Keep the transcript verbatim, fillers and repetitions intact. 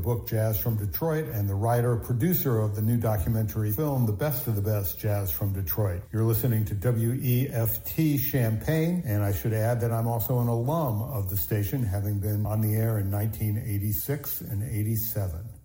book Jazz from Detroit and the writer, producer of the new documentary film, The Best of the Best, Jazz from Detroit. You're listening to W E F T Champaign, and I should add that I'm also an alum of the station, having been on the air in nineteen eighty-six and eighty-seven.